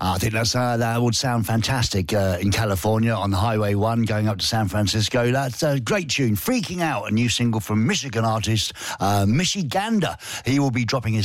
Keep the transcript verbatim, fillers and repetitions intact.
I think that's uh, that would sound fantastic uh, in California on the Highway one going up to San Francisco. That's a great tune. Freaking Out, a new single from Michigan artist uh, Michigander. He will be dropping his